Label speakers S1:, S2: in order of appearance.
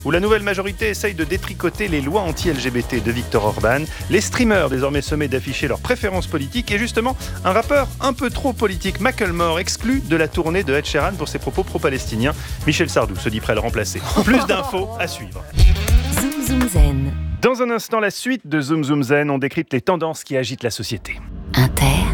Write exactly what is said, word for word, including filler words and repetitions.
S1: où la nouvelle majorité essaye de détricoter les lois anti-L G B T de Viktor Orban, les streamers désormais sommés d'afficher leurs préférences politiques et justement un rappeur un peu trop politique, Macklemore, exclu de la tournée de Ed Sheeran pour ses propos pro-palestiniens. Michel Sardou se dit prêt à le remplacer. Plus d'infos à suivre.
S2: Zoom Zoom Zen.
S1: Dans un instant, la suite de Zoom Zoom Zen, on décrypte les tendances qui agitent la société.
S2: Inter.